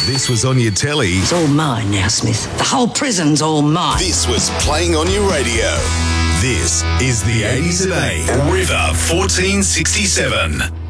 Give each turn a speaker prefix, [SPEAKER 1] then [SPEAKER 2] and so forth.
[SPEAKER 1] This was on your telly.
[SPEAKER 2] It's all mine now, Smith. The whole prison's all mine.
[SPEAKER 1] This was playing on your radio. This is the 80s of A. River 1467.